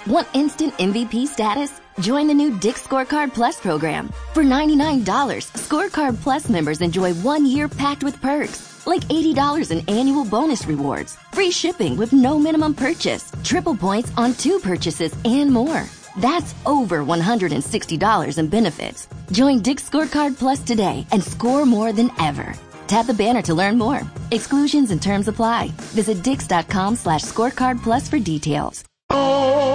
Want instant MVP status? Join the new Dick's Scorecard Plus program. For $99, Scorecard Plus members enjoy 1 year packed with perks, like $80 in annual bonus rewards, free shipping with no minimum purchase, triple points on 2 purchases, and more. That's over $160 in benefits. Join Dick's Scorecard Plus today and score more than ever. Tap the banner to learn more. Exclusions and terms apply. Visit dix.com/scorecard plus for details.